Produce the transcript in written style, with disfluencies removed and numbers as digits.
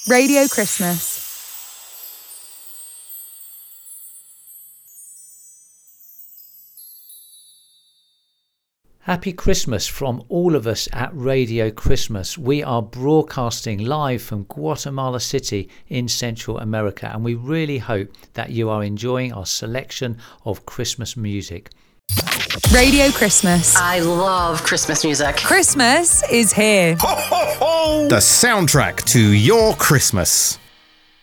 Radio Christmas. Happy Christmas from all of us at Radio Christmas. We are broadcasting live from Guatemala City in Central America, and we really hope that you are enjoying our selection of Christmas music. Radio Christmas. I love Christmas music. Christmas is here. Ho, ho, ho! The soundtrack to your Christmas.